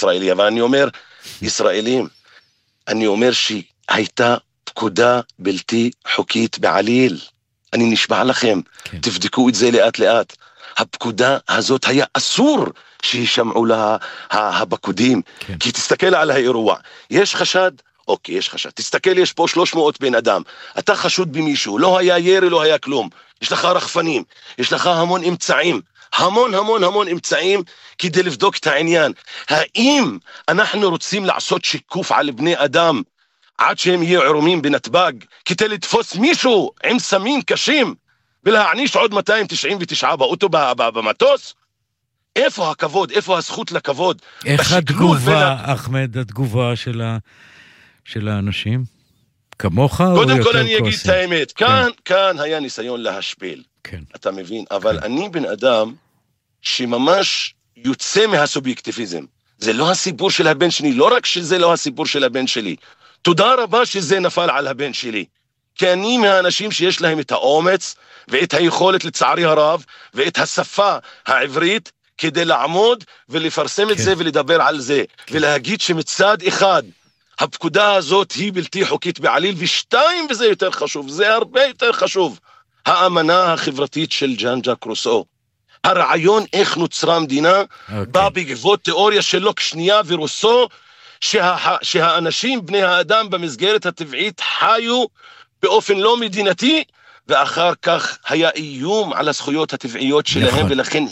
ישראלי, אבל אני אומר ישראלים, אני אומר שהייתה פקודה בלתי חוקית בעליל. אני נשבע לכם, תבדקו את זה לאט לאט. הפקודה הזאת היה אסור שישמעו לה הפקודים, כי תסתכל על האירוע, יש חשד, אוקיי, יש חשד, תסתכל, יש פה 300 בן אדם, אתה חשוד במישהו, לא היה ירי, לא היה כלום, יש לך רחפנים, יש לך המון אמצעים, המון אמצעים כדי לבדוק את העניין. האם אנחנו רוצים לעשות שיקוף על בני אדם עד שהם יהיו עירומים בנתב"ג כדי לתפוס מישהו עם סמים קשים ולהעניש עוד 299 באוטו במטוס? איפה הכבוד? איפה הזכות לכבוד? איך התגובה, אחמד, התגובה של האנשים? כמוך או יותר כוסם? קודם כל אני אגיד את האמת, כאן היה ניסיון להשפיל, אתה מבין? אבל אני בן אדם שממש יוצא מהסובייקטיביזם. זה לא הסיפור של הבן שלי, לא רק שזה לא הסיפור של הבן שלי. תודה רבה שזה נפל על הבן שלי. כי אני מהאנשים שיש להם את האומץ ואת היכולת לצערי הרב ואת השפה העברית כדי לעמוד ולפרסם את זה ולדבר על זה ולהגיד שמצד אחד הפקודה הזאת היא בלתי חוקית בעליל, ושתיים, וזה יותר חשוב, זה הרבה יותר חשוב, האמנה החברתית של ז'אן ז'אק רוסו. הרעיון איך נוצרה המדינה בא בעקבות תיאוריה של לוק שנייה ורוסו, שהאנשים, בני האדם במסגרת הטבעית חיו באופן לא מדינתי, ואחר כך היה איום על הזכויות הטבעיות שלהם, ולכן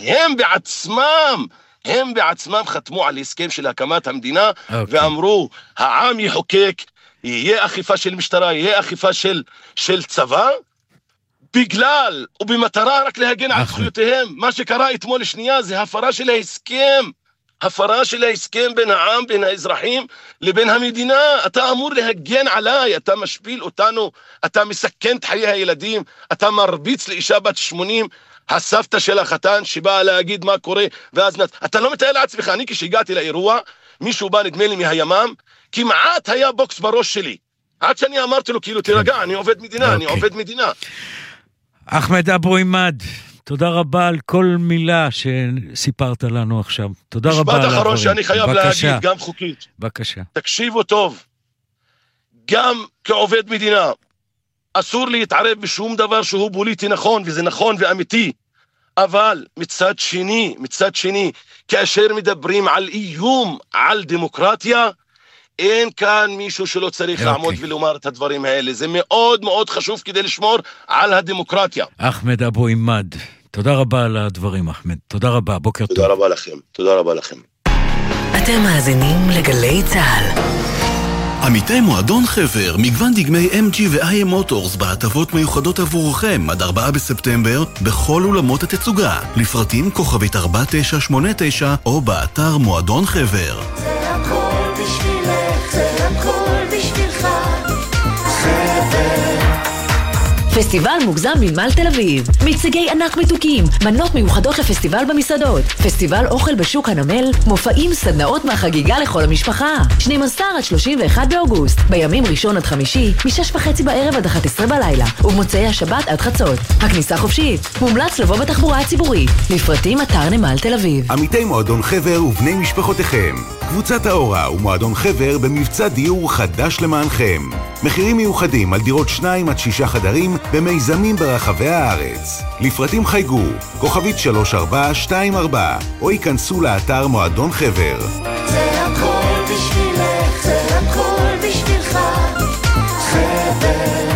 הם בעצמם חתמו על הסכם של הקמת המדינה, ואמרו, העם יחוקק, יהיה אכיפה של משטרה, יהיה אכיפה של צבא, בגלל ובמטרה רק להגן על זכויותיהם. מה שקרה אתמול שנייה זה הפרה של ההסכם, הפרה של ההסכם בין העם, בין האזרחים לבין המדינה. אתה אמור להגן עליי, אתה משפיל אותנו, אתה מסכן את חיי הילדים, אתה מרביץ לאישה בת 80, הסבתא של החתן שבאה להגיד מה קורה, ואז אתה לא מתאר לעצמך, אני כשהגעתי לאירוע, מישהו בא נדמה לי מהימם, כמעט היה בוקס בראש שלי, עד שאני אמרתי לו כאילו תרגע, אני עובד מדינה, אני עובד מדינה. אחמד אבו עימאד, תודה רבה על כל מילה שסיפרת לנו עכשיו. תודה רבה. משפט אחרון שאני חייב להגיד, גם חוקית. בבקשה. תקשיבו טוב, גם כעובד מדינה, אסור להתערב בשום דבר שהוא פוליטי נכון, וזה נכון ואמיתי, אבל מצד שני, כאשר מדברים על איום על דמוקרטיה, אין כאן מישהו שלא צריך לעמוד ולומר את הדברים האלה. זה מאוד מאוד חשוב כדי לשמור על הדמוקרטיה. אחמד אבו עימאד, תודה רבה על הדברים, אחמד. תודה רבה, בוקר טוב. תודה רבה לכם. אתם מאזינים לגלי צהל. עמיתי מועדון חבר, מגוון דגמי MG ו-IM מוטורס בהטבות מיוחדות עבורכם עד 4 בספטמבר בכל אולמות התצוגה. לפרטים כוכבית 4989 או באתר מועדון חבר. זה הכל בשבילך, זה הכל בשבילך, חבר. פסטיבל מוגזם מנמל תל אביב, מיצגי ענק מתוקים, מנות מיוחדות לפסטיבל במסעדות, פסטיבל אוכל בשוק הנמל, מופעים, סדנאות מהחגיגה לכל המשפחה. 12 עד 31 באוגוסט, בימים ראשון עד חמישי, מ-6:30 בערב עד 11 בלילה, ובמוצאי השבת עד חצות. הכניסה חופשית, מומלץ לבוא בתחבורה הציבורית. לפרטים אתר נמל תל אביב. עמיתי מועדון חבר ובני משפחותיכם, קבוצת האורה ומועדון חבר במבצע דיור חדש למענכם. מחירים מיוחדים על דירות 2 עד 6 חדרים במיזמים ברחבי הארץ. לפרטים חייגו, כוכבית 3424, או ייכנסו לאתר מועדון חבר. זה הכל בשבילך, זה הכל בשבילך, חבר.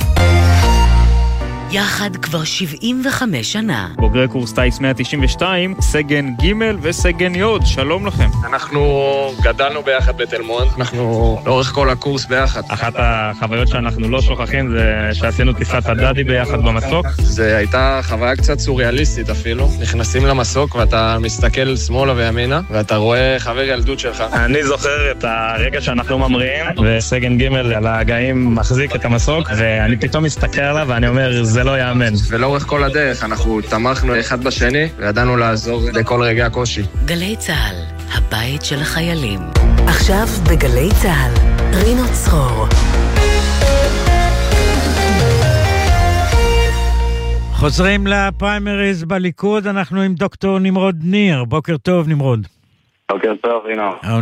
יחד כבר 75 שנה. בוגרי קורס טייס 192, סגן ג' וסגן י', שלום לכם. אנחנו גדלנו ביחד בתל מונד, אנחנו לאורך כל הקורס ביחד. אחת החוויות שאנחנו לא שוכחים זה שעשינו טיסת הדדי ביחד במסוק. זה הייתה חוויה קצת סוריאליסטית אפילו. נכנסים למסוק ואתה מסתכל שמאלה וימינה, ואתה רואה חבר ילדות שלך. אני זוכר את הרגע שאנחנו ממריאים, וסגן ג' על ההגאים מחזיק את המסוק, ואני פתאום מסתכל עליו ואני אומר, זה לא יאמן. ולאורך כל הדרך אנחנו תמכנו אחד בשני, וידענו לעזור לכל רגע הקושי. גלי צהל, הבית של החיילים. עכשיו בגלי צהל, רינו צרור. חוזרים לפריימריז בליכוד, אנחנו עם דוקטור נמרוד ניר. בוקר טוב, נמרוד. בוקר טוב, רינו.